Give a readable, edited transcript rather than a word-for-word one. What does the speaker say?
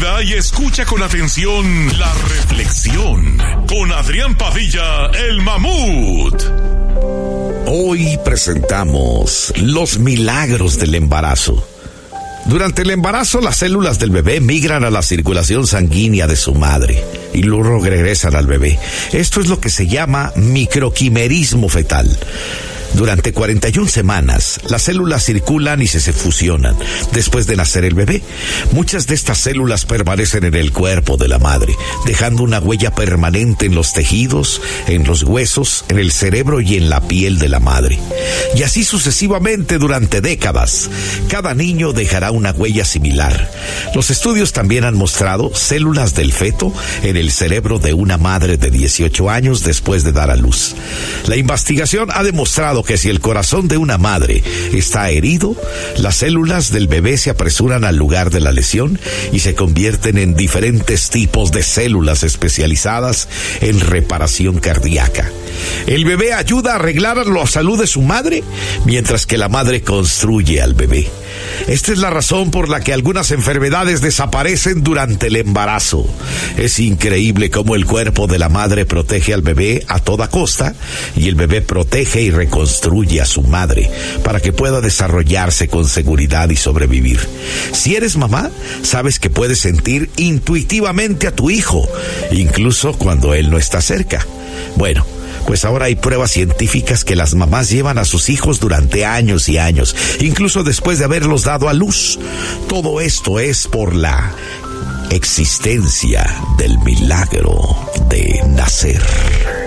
vida y escucha con atención la reflexión con Adrián Padilla, el Mamut. Hoy presentamos los milagros del embarazo. Durante el embarazo, las células del bebé migran a la circulación sanguínea de su madre y luego regresan al bebé. Esto es lo que se llama microquimerismo fetal. Durante 41 semanas, las células circulan y se fusionan. Después de nacer el bebé, muchas de estas células permanecen en el cuerpo de la madre, dejando una huella permanente en los tejidos, en los huesos, en el cerebro y en la piel de la madre. Y así sucesivamente durante décadas. Cada niño dejará una huella similar. Los estudios también han mostrado células del feto en el cerebro de una madre de 18 años después de dar a luz. La investigación ha demostrado que si el corazón de una madre está herido, las células del bebé se apresuran al lugar de la lesión y se convierten en diferentes tipos de células especializadas en reparación cardíaca. El bebé ayuda a arreglar la salud de su madre, mientras que la madre construye al bebé. Esta es la razón por la que algunas enfermedades desaparecen durante el embarazo. Es increíble cómo el cuerpo de la madre protege al bebé a toda costa y el bebé protege y reconstruye a su madre para que pueda desarrollarse con seguridad y sobrevivir. Si eres mamá, sabes que puedes sentir intuitivamente a tu hijo, incluso cuando él no está cerca. Bueno, pues ahora hay pruebas científicas que las mamás llevan a sus hijos durante años y años, incluso después de haberlos dado a luz. Todo esto es por la existencia del milagro de nacer.